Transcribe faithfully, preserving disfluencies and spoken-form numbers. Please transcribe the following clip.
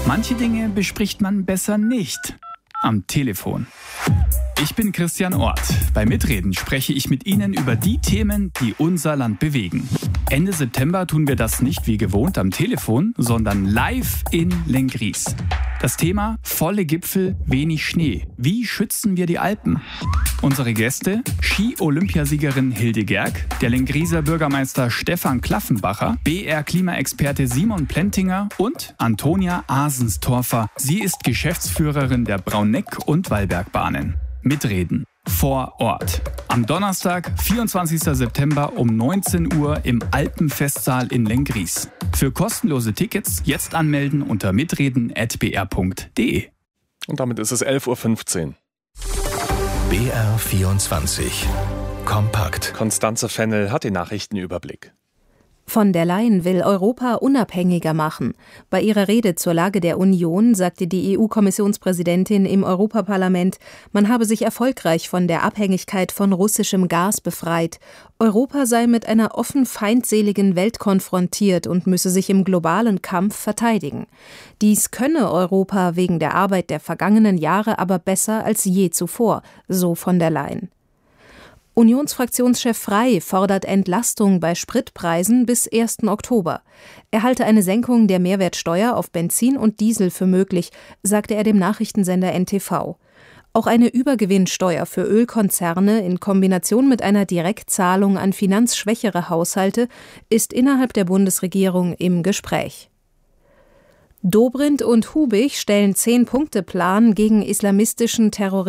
Manche Dinge bespricht man besser nicht am Telefon. Ich bin Christian Orth. Bei Mitreden spreche ich mit Ihnen über die Themen, die unser Land bewegen. Ende September tun wir das nicht wie gewohnt am Telefon, sondern live in Lenggries. Das Thema: volle Gipfel, wenig Schnee. Wie schützen wir die Alpen? Unsere Gäste: Ski-Olympiasiegerin Hilde Gerg, der Lengrieser Bürgermeister Stefan Klaffenbacher, B R-Klimaexperte Simon Plentinger und Antonia Asenstorfer. Sie ist Geschäftsführerin der Brauneck- und Wallbergbahnen. Mitreden vor Ort. Am Donnerstag, vierundzwanzigsten September um neunzehn Uhr im Alpenfestsaal in Lenggries. Für kostenlose Tickets jetzt anmelden unter mitreden at b r punkt d e. Und damit ist es elf Uhr fünfzehn. B R vierundzwanzig. Kompakt. Constanze Fennel hat den Nachrichtenüberblick. Von der Leyen will Europa unabhängiger machen. Bei ihrer Rede zur Lage der Union sagte die E U-Kommissionspräsidentin im Europaparlament, man habe sich erfolgreich von der Abhängigkeit von russischem Gas befreit. Europa sei mit einer offen feindseligen Welt konfrontiert und müsse sich im globalen Kampf verteidigen. Dies könne Europa wegen der Arbeit der vergangenen Jahre aber besser als je zuvor, so von der Leyen. Unionsfraktionschef Frey fordert Entlastung bei Spritpreisen bis ersten Oktober. Er halte eine Senkung der Mehrwertsteuer auf Benzin und Diesel für möglich, sagte er dem Nachrichtensender N T V. Auch eine Übergewinnsteuer für Ölkonzerne in Kombination mit einer Direktzahlung an finanzschwächere Haushalte ist innerhalb der Bundesregierung im Gespräch. Dobrindt und Hubig stellen Zehn-Punkte-Plan gegen islamistischen Terrorismus